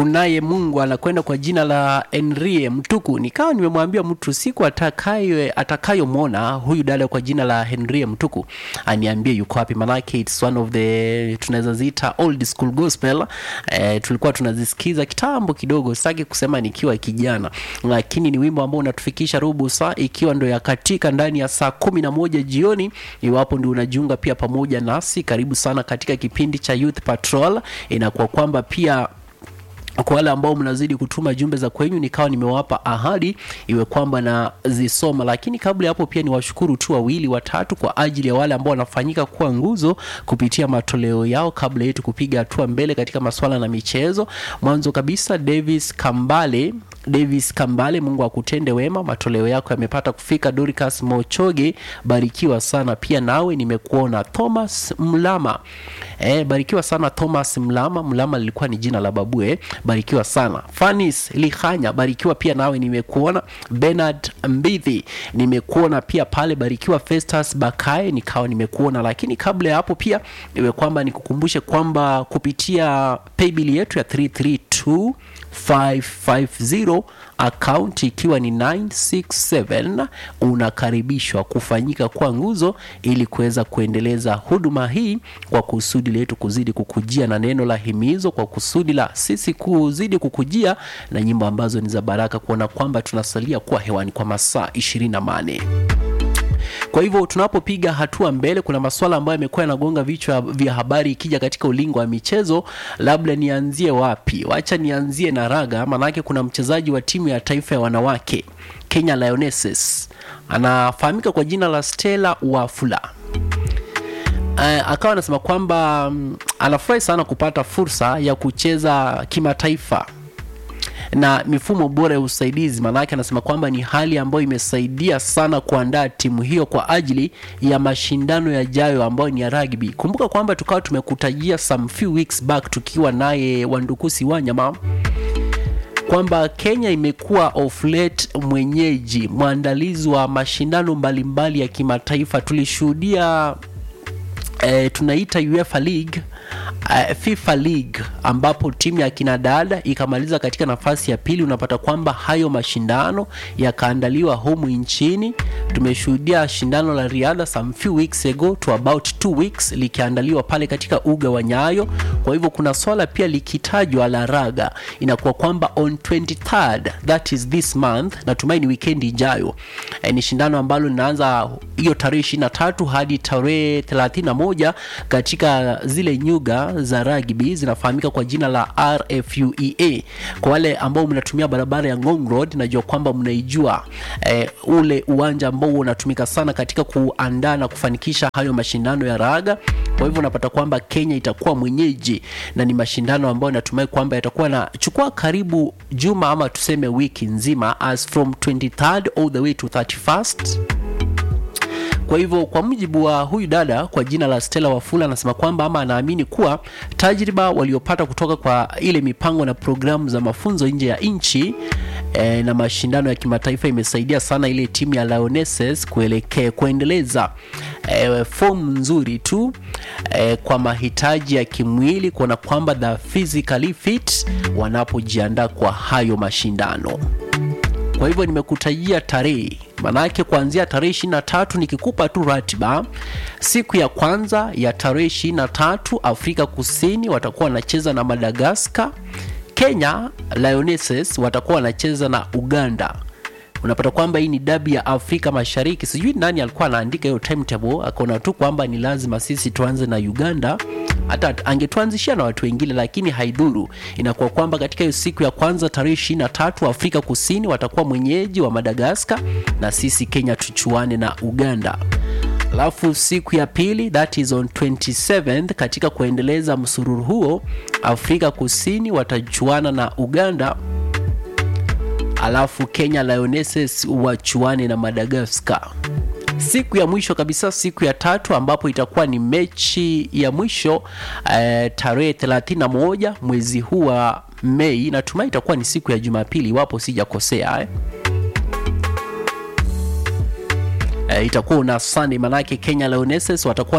kunaye Mungu anakwenda kwa jina la Henry Mtuku. Nikawa nimemwambia mtu siku atakayomwona huyu dada kwa jina la Henry Mtuku aniambie yuko wapi, manake it's one of the tunaweza ziita old school gospel. Tulikuwa tunazisikiza kitambo kidogo, sitaki kusema nikiwa kijana, lakini ni wimbo ambao unatufikisha robo saa ikiwa ndo ya katika ndani ya saa 11 jioni. Iwapo ndio unajiunga pia pamoja nasi, karibu sana katika kipindi cha Youth Patrol. Inakuwa kwamba pia kwa wale ambao mnazidi kutuma jumbe za kwenyu, nikawa nimewapa ahadi iwe kwamba na zisoma, lakini kabla hapo pia niwashukuru tu wawili watatu kwa ajili ya wale ambao wanafanyika kuwa nguzo kupitia matoleo yao kabla yetu kupiga hatua mbele katika masuala na michezo. Mwanzo kabisa Davis Kambale, Mungu akutende wema, matoleo yako yamepata kufika. Dorcas Mochoge, barikiwa sana pia nawe, nimekuona. Thomas Mlama, barikiwa sana Thomas Mlama lilikuwa ni jina la babue, barikiwa sana. Fanis Lihanya, barikiwa pia nawe, nimekuona. Bernard Mbithi, nimekuona pia pale, barikiwa. Festus Bakae, nikawa nimekuona. Lakini kabla ya hapo pia iwe kwamba nikukumbushe kwamba kupitia paybill yetu ya 332550 account ikiwa ni 967 unakaribishwa kufanyika kwa nguzo ili kuweza kuendeleza huduma hii kwa kusudi letu kuzidi kukujia na neno la himizo, kwa kusudi la sisi kuzidi kukujia na nyimbo ambazo ni za baraka, kuona kwamba tunasalia kuwa hewani kwa masaa 24. Kwa hivyo tunapopiga hatua mbele, kuna masuala ambayo yamekuwa yanagonga vichwa vya habari ikija katika ulingo wa michezo. Labda nianzie wapi? Wacha nianzie na raga, manake kuna mchezaji wa timu ya taifa ya wanawake Kenya Lionesses, anafahamika kwa jina la Stella Wafula. Akawa anasema kwamba anafurahi sana kupata fursa ya kucheza kimataifa na mifumo bora ya usaidizi. Manake anasema kwamba ni hali ambayo imesaidia sana kuandaa timu hiyo kwa ajili ya mashindano yajayo ambayo ni ya rugby. Kumbuka kwamba tukawa tumekutajia some few weeks back tukiwa naye Wandukusi Wanyama kwamba Kenya imekuwa of late mwenyeji mwandalizi wa mashindano mbalimbali ya kimataifa. Tulishuhudia tunaita UEFA League, FIFA League, ambapo timu ya kinadada ikamaliza katika nafasi ya pili. Unapata kwamba hayo mashindano yakaandaliwa humu nchini. Tumeshuhudia shindano la riadha some few weeks ago to about 2 weeks likiandaliwa pale katika uga wa Nyayo. Kwa hivyo kuna swala pia likitajwa la raga, inakuwa kwamba on 23rd, that is this month, natumaini weekend ijayo, ni shindano ambalo linaanza hiyo tarehe 23 hadi tarehe 31 katika zile nyuga za rugby zinafahamika kwa jina la RFUEA. Kwa wale ambao mnatumia barabara ya Ngong Road, najua kwamba mnaijua ule uwanja ambao unatumika sana katika kuandaa na kufanikisha hayo mashindano ya raga. Kwa hivyo unapata kwamba Kenya itakuwa mwenyeji na ni mashindano ambayo natumai kwamba yatakuwa na chukua karibu juma ama tuseme wiki nzima, as from 23rd all the way to 31st. Kwa hivyo kwa mujibu wa huyu dada kwa jina la Stella Wafula, anasema kwamba ama anaamini kuwa tajriba waliopata kutoka kwa ile mipango na programu za mafunzo nje ya nchi na mashindano ya kimataifa imesaidia sana ile timu ya Lionesses kuendeleza form nzuri tu kwa mahitaji ya kimwili, kuona kwamba the physically fit wanapojiandaa kwa hayo mashindano. Kwa hivyo nimekutajia tarehe, manake kuanzia tarehe 23 nikikupa tu ratiba. Siku ya kwanza ya tarehe 23 Afrika Kusini watakuwa wanacheza na Madagascar. Kenya Lionesses watakuwa wanacheza na Uganda. Unapata kwamba hii ni dabi ya Afrika Mashariki. Sijui nani alikuwa anaandika hiyo timetable, akaona tu kwamba ni lazima sisi tuanze na Uganda. Hata angetuanzishia na watu wengine, lakini haidhuru. Inakuwa kwamba katika hiyo siku ya kwanza tarehe 23 Afrika Kusini watakuwa mwenyeji wa Madagascar na sisi Kenya tuchuane na Uganda. Alafu siku ya pili, that is on 27th, katika kuendeleza msururu huo, Afrika Kusini watachuana na Uganda. Alafu Kenya Lionesses wachuane na Madagascar. Siku ya mwisho kabisa, siku ya tatu, ambapo itakuwa ni mechi ya mwisho tarehe 31 mwezi huu wa Mei. Natumai itakuwa ni siku ya Jumapili iwapo sijakosea. Itakuwa na Sunday, manake Kenya Lionesses watakuwa